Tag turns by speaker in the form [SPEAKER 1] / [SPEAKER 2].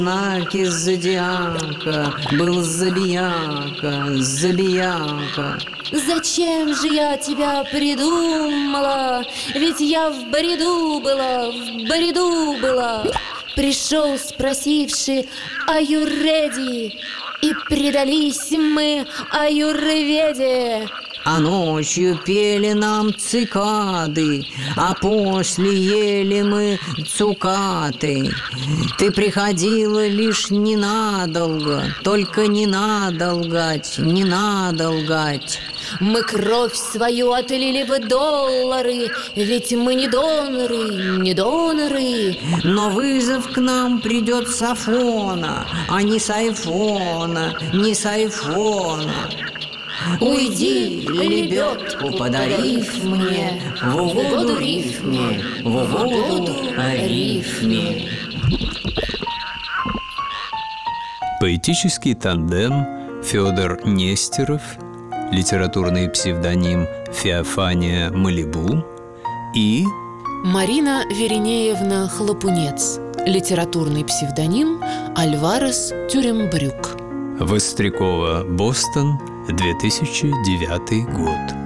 [SPEAKER 1] Знаки зодиака был забияка.
[SPEAKER 2] Зачем же я тебя придумала? Ведь я в бреду была. Пришел, спросивший аюрведи, и предались мы аюрведе.
[SPEAKER 1] А ночью пели нам цикады, а после ели мы цукаты. Ты приходила лишь ненадолго, только не надо лгать.
[SPEAKER 2] Мы кровь свою отлили в доллары, ведь мы не доноры.
[SPEAKER 1] Но вызов к нам придет с Афона, а не с айфона. Уйди, лебедку подарив мне, в угоду рифме.
[SPEAKER 3] Поэтический тандем Федор Нестеров, литературный псевдоним Феофания Малибу, и
[SPEAKER 2] Марина Веринеевна Хлопунец, литературный псевдоним Альварес Тюрембрюк.
[SPEAKER 3] Вострякова, Бостон, 2009 год.